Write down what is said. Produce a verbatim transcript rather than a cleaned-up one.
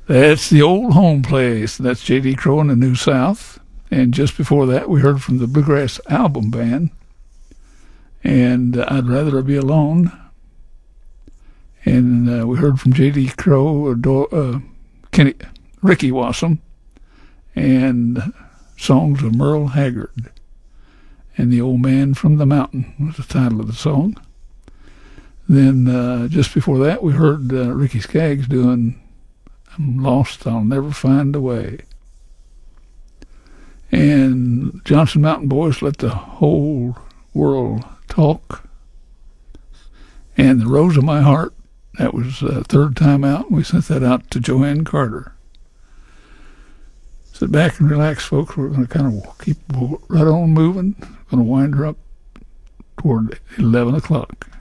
That's the old home place. That's J D. Crowe and the New South. And just before that, we heard from the Bluegrass Album Band. And uh, I'd Rather Be Alone. And uh, we heard from J D. Crowe, uh, uh, Kenny, Ricky Wassam, and songs of Merle Haggard. And The Old Man from the Mountain was the title of the song. Then uh, just before that, we heard uh, Ricky Skaggs doing I'm Lost, I'll Never Find a Way. And Johnson Mountain Boys Let the Whole World Talk. And The Rose of My Heart, that was the uh, third time out. We sent that out to Joanne Carter. Sit back and relax, folks. We're going to kind of keep right on moving. Going to wind her up toward eleven o'clock.